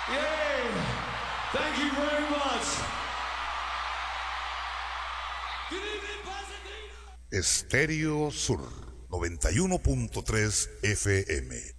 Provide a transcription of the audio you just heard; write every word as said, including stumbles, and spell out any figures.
Yay! Thank you very much. Good evening, Pasadena. Estéreo Sur noventa y uno punto tres F M.